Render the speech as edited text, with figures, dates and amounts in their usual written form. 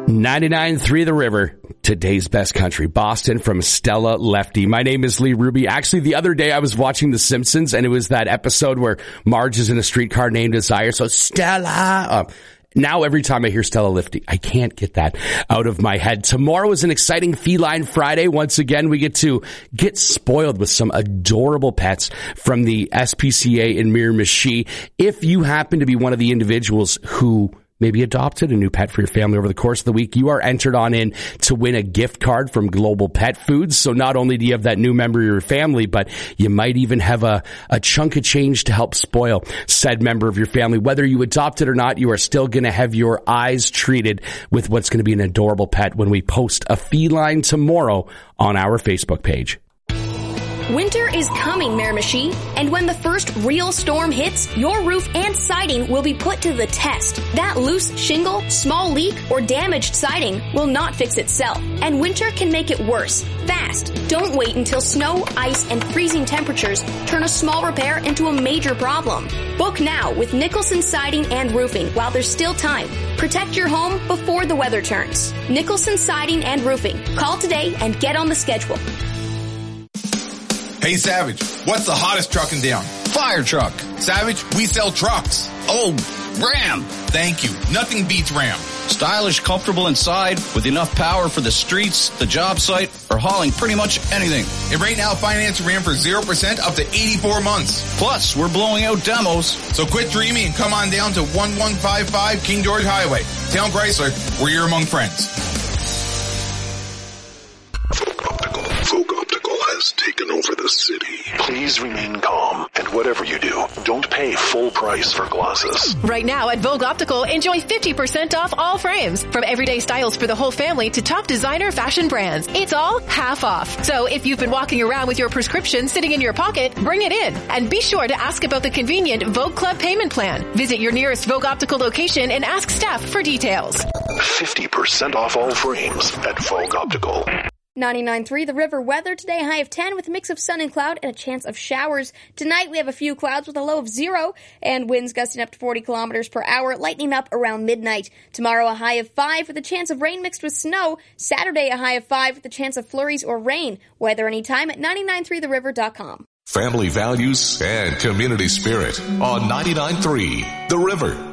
99.3 The River, today's best country. Boston from Stella Lefty. My name is Lee Ruby. Actually, the other day I was watching The Simpsons, and it was that episode where Marge is in a streetcar named Desire. So Stella. Now every time I hear Stella Lefty, I can't get that out of my head. Tomorrow is an exciting Feline Friday. Once again, we get to get spoiled with some adorable pets from the SPCA in Miramichi. If you happen to be one of the individuals who maybe adopted a new pet for your family over the course of the week, you are entered on in to win a gift card from Global Pet Foods. So not only do you have that new member of your family, but you might even have a chunk of change to help spoil said member of your family. Whether you adopt it or not, you are still going to have your eyes treated with what's going to be an adorable pet when we post a feline tomorrow on our Facebook page. Winter is coming, Miramichi, and when the first real storm hits, your roof and siding will be put to the test. That loose shingle, small leak, or damaged siding will not fix itself, and winter can make it worse, fast. Don't wait until snow, ice, and freezing temperatures turn a small repair into a major problem. Book now with Nicholson Siding and Roofing while there's still time. Protect your home before the weather turns. Nicholson Siding and Roofing. Call today and get on the schedule. Hey, Savage, what's the hottest truck in town? Fire truck. Savage, we sell trucks. Oh, Ram. Thank you. Nothing beats Ram. Stylish, comfortable inside, with enough power for the streets, the job site, or hauling pretty much anything. And right now, finance Ram for 0% up to 84 months. Plus, we're blowing out demos. So quit dreaming and come on down to 1155 King George Highway. Town Chrysler, where you're among friends. Folk Optical has taken over the city. Please remain calm, and whatever you do, don't pay full price for glasses. Right now at Vogue Optical, enjoy 50% off all frames. From everyday styles for the whole family to top designer fashion brands. It's all half off. So if you've been walking around with your prescription sitting in your pocket, bring it in. And be sure to ask about the convenient Vogue Club payment plan. Visit your nearest Vogue Optical location and ask staff for details. 50% off all frames at Vogue Optical. 99.3 The River weather today, high of 10 with a mix of sun and cloud and a chance of showers. Tonight we have a few clouds with a low of 0 and winds gusting up to 40 kilometers per hour, lightning up around midnight. Tomorrow a high of 5 with a chance of rain mixed with snow. Saturday a high of 5 with a chance of flurries or rain. Weather anytime at 993theriver.com. Family values and community spirit on 99.3 The River.